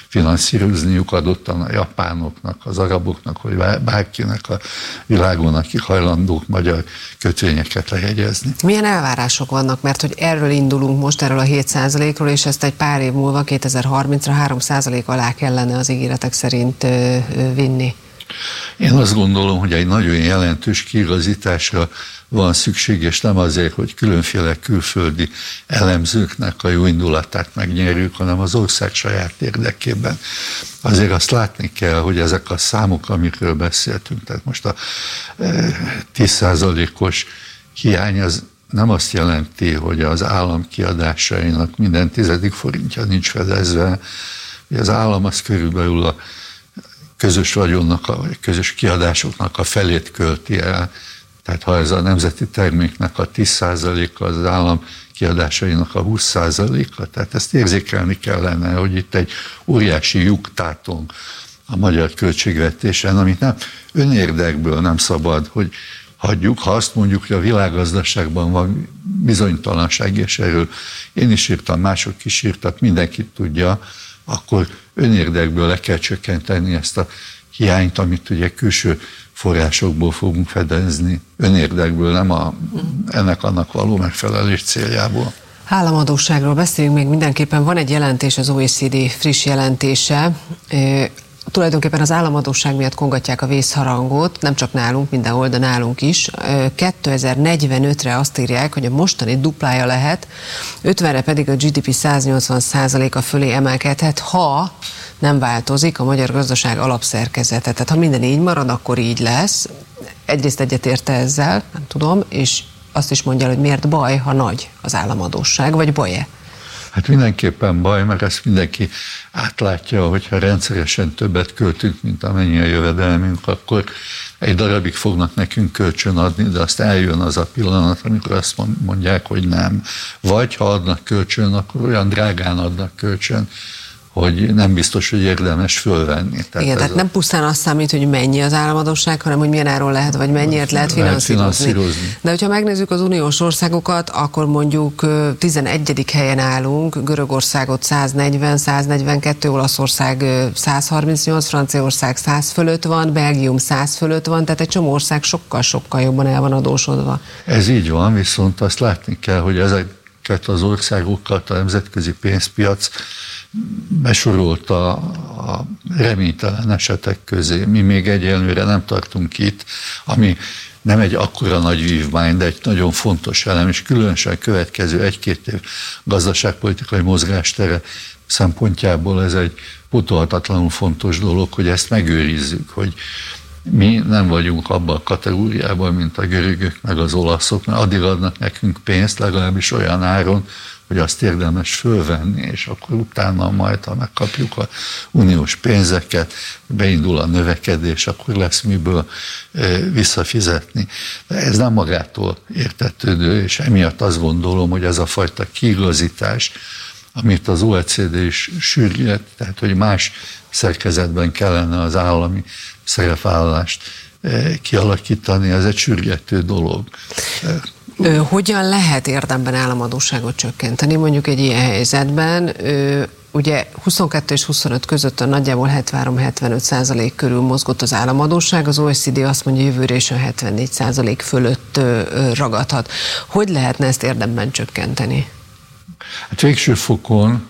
finanszírozniuk adottan a japánoknak, az araboknak, vagy bárkinek a világon, akik hajlandók magyar kötvényeket lejegyezni. Milyen elvárások vannak, mert hogy erről indulunk most, erről a 7%-ról, és ezt egy pár év múlva, 2030-ra 3% alá kellene az ígéretek szerint vinni? Én azt gondolom, hogy egy nagyon jelentős kiigazításra van szükség, és nem azért, hogy különféle külföldi elemzőknek a jó indulatát megnyerjük, hanem az ország saját érdekében. Azért azt látni kell, hogy ezek a számok, amikről beszéltünk, tehát most a 10%-os hiány az nem azt jelenti, hogy az állam kiadásainak minden 10. forintja nincs fedezve, hogy az állam az körülbelül a közös vagyonnak, a közös kiadásoknak a felét költi el. Tehát ha ez a nemzeti terméknek a 10%-a, az állam kiadásainak a 20%-a, tehát ezt érzékelni kellene, hogy itt egy óriási lyuk tátong a magyar költségvetésen, amit nem önérdekből nem szabad, hogy hagyjuk, ha azt mondjuk, hogy a világgazdaságban van bizonytalanság, és erről én is írtam, mások is írtak, mindenki tudja, akkor önérdekből le kell csökkenteni ezt a hiányt, amit ugye külső forrásokból fogunk fedezni. Önérdekből, nem ennek-annak való megfelelés céljából. Államadósságról beszéljünk még mindenképpen. Van egy jelentés, az OECD friss jelentése. Tulajdonképpen az államadósság miatt kongatják a vészharangot, nem csak nálunk, mindenhol, de nálunk is. 2045-re azt írják, hogy a mostani duplája lehet, 50-re pedig a GDP 180%-a fölé emelkedhet, ha nem változik a magyar gazdaság alapszerkezete. Tehát ha minden így marad, akkor így lesz. Egyrészt egyetérte ezzel, nem tudom, és azt is mondja, hogy miért baj, ha nagy az államadósság, vagy baj-e? Hát mindenképpen baj, mert ezt mindenki átlátja, hogyha rendszeresen többet költünk, mint amennyi a jövedelmünk, akkor egy darabig fognak nekünk kölcsön adni, de azt eljön az a pillanat, amikor azt mondják, hogy nem. Vagy ha adnak kölcsön, akkor olyan drágán adnak kölcsön, hogy nem biztos, hogy érdemes fölvenni. Tehát nem pusztán azt számít, hogy mennyi az államadósság, hanem hogy milyen áron lehet, vagy mennyiért lehet finanszírozni. De hogyha megnézzük az uniós országokat, akkor mondjuk 11. helyen állunk, Görögországot 140, 142, Olaszország 138, Franciaország 100 fölött van, Belgium 100 fölött van, tehát egy csomó ország sokkal-sokkal jobban el van adósodva. Ez így van, viszont azt látni kell, hogy ezeket az országokat a nemzetközi pénzpiac besorolta a reménytelen esetek közé. Mi még egyelőre nem tartunk itt, ami nem egy akkora nagy vívmány, de egy nagyon fontos elem, és különösen következő 1-2 év gazdaságpolitikai mozgástere szempontjából ez egy pótolhatatlanul fontos dolog, hogy ezt megőrizzük, hogy mi nem vagyunk abban a kategóriában, mint a görögök meg az olaszok, mert addig adnak nekünk pénzt, legalábbis olyan áron, hogy azt érdemes fölvenni, és akkor utána majd, ha megkapjuk a uniós pénzeket, beindul a növekedés, akkor lesz miből visszafizetni. De ez nem magától értetődő, és emiatt azt gondolom, hogy ez a fajta kiigazítás, amit az OECD is sürget, tehát hogy más szerkezetben kellene az állami szerepvállalást kialakítani, ez egy sürgető dolog. Hogyan lehet érdemben államadósságot csökkenteni, mondjuk egy ilyen helyzetben? Ugye 22 és 25 között a nagyjából 73-75% körül mozgott az államadósság, az OECD azt mondja, jövőre is a 74% fölött ragadhat. Hogy lehetne ezt érdemben csökkenteni? Hát végső fokon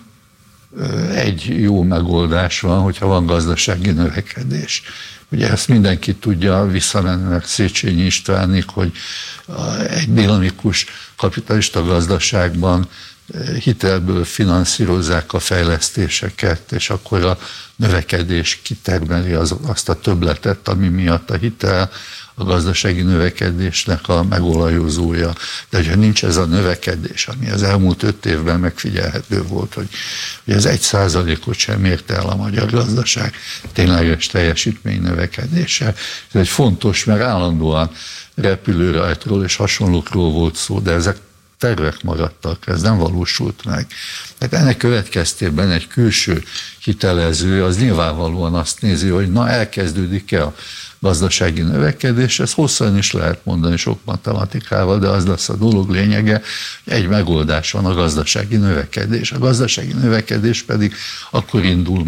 egy jó megoldás van, hogyha van gazdasági növekedés. Ugye ezt mindenki tudja, visszamenőleg Széchenyi Istvánig, hogy egy dinamikus kapitalista gazdaságban hitelből finanszírozzák a fejlesztéseket, és akkor a növekedés kitermeli azt a többletet, ami miatt a hitel a gazdasági növekedésnek a megolajozója. De hogyha nincs ez a növekedés, ami az elmúlt 5 évben megfigyelhető volt, hogy ez 1%-ot sem érte el a magyar gazdaság tényleges teljesítmény növekedése. Ez egy fontos, mert állandóan repülőrajtról és hasonlókról volt szó, de ezek tervek maradtak, ez nem valósult meg. Tehát ennek következtében egy külső hitelező az nyilvánvalóan azt nézi, hogy na elkezdődik-e a gazdasági növekedés, ezt hosszan is lehet mondani sok matematikával, de az lesz a dolog lényege, hogy egy megoldás van, a gazdasági növekedés. A gazdasági növekedés pedig akkor indul